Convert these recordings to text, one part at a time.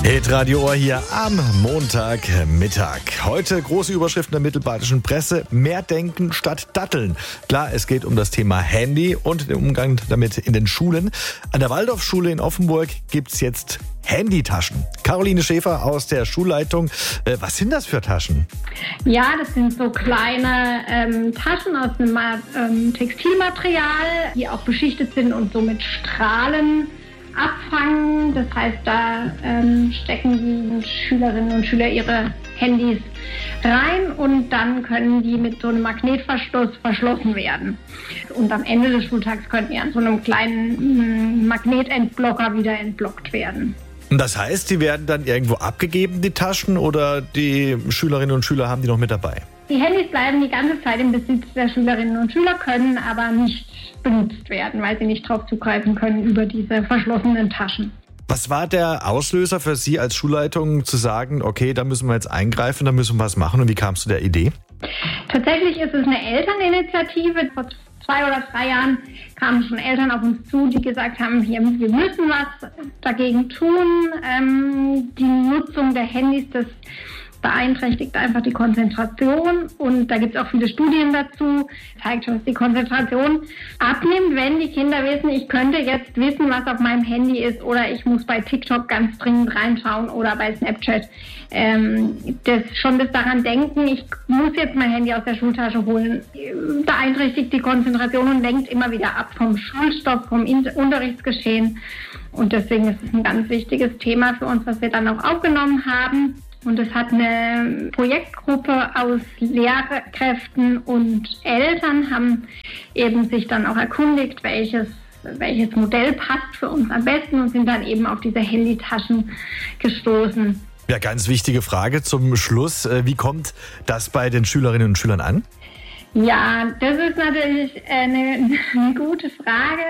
Hitradio Ohr hier am Montagmittag. Heute große Überschriften der mittelbadischen Presse. Mehr denken statt datteln. Klar, es geht um das Thema Handy und den Umgang damit in den Schulen. An der Waldorfschule in Offenburg gibt's jetzt Handytaschen. Caroline Schäfer aus der Schulleitung. Was sind das für Taschen? Ja, das sind so kleine Taschen aus einem Textilmaterial, die auch beschichtet sind und so mit Strahlen abfangen. Das heißt, da stecken die Schülerinnen und Schüler ihre Handys rein und dann können die mit so einem Magnetverschluss verschlossen werden. Und am Ende des Schultags können die an so einem kleinen Magnetentblocker wieder entblockt werden. Das heißt, die werden dann irgendwo abgegeben, die Taschen, oder die Schülerinnen und Schüler haben die noch mit dabei? Die Handys bleiben die ganze Zeit im Besitz der Schülerinnen und Schüler, können aber nicht benutzt werden, weil sie nicht darauf zugreifen können über diese verschlossenen Taschen. Was war der Auslöser für Sie als Schulleitung zu sagen, okay, da müssen wir jetzt eingreifen, da müssen wir was machen, und wie kam es zu der Idee? Tatsächlich ist es eine Elterninitiative. Vor 2 oder 3 Jahren kamen schon Eltern auf uns zu, die gesagt haben, wir müssen was dagegen tun. Die Nutzung der Handys, das beeinträchtigt einfach die Konzentration, und da gibt es auch viele Studien dazu, zeigt schon, dass die Konzentration abnimmt, wenn die Kinder wissen, ich könnte jetzt wissen, was auf meinem Handy ist, oder ich muss bei TikTok ganz dringend reinschauen oder bei Snapchat. Das daran denken, ich muss jetzt mein Handy aus der Schultasche holen, beeinträchtigt die Konzentration und lenkt immer wieder ab vom Schulstoff, vom Unterrichtsgeschehen, und deswegen ist es ein ganz wichtiges Thema für uns, was wir dann auch aufgenommen haben. Und es hat eine Projektgruppe aus Lehrkräften und Eltern, haben eben sich dann auch erkundigt, welches Modell passt für uns am besten, und sind dann eben auf diese Handytaschen gestoßen. Ja, ganz wichtige Frage zum Schluss. Wie kommt das bei den Schülerinnen und Schülern an? Ja, das ist natürlich eine gute Frage.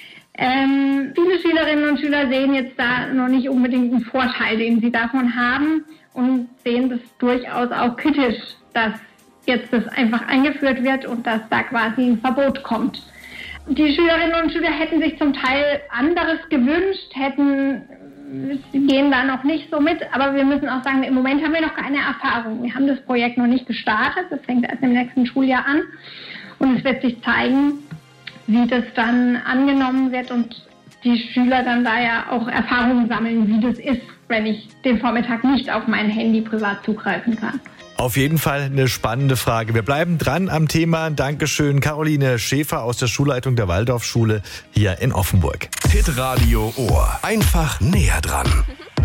Viele Schülerinnen und Schüler sehen jetzt da noch nicht unbedingt einen Vorteil, den sie davon haben, und sehen das durchaus auch kritisch, dass jetzt das einfach eingeführt wird und dass da quasi ein Verbot kommt. Die Schülerinnen und Schüler hätten sich zum Teil anderes gewünscht, gehen da noch nicht so mit, aber wir müssen auch sagen, im Moment haben wir noch keine Erfahrung. Wir haben das Projekt noch nicht gestartet, das fängt erst im nächsten Schuljahr an, und es wird sich zeigen, wie das dann angenommen wird und die Schüler dann da ja auch Erfahrungen sammeln, wie das ist, wenn ich den Vormittag nicht auf mein Handy privat zugreifen kann. Auf jeden Fall eine spannende Frage. Wir bleiben dran am Thema. Dankeschön, Caroline Schäfer aus der Schulleitung der Waldorfschule hier in Offenburg. Hitradio Ohr. Einfach näher dran.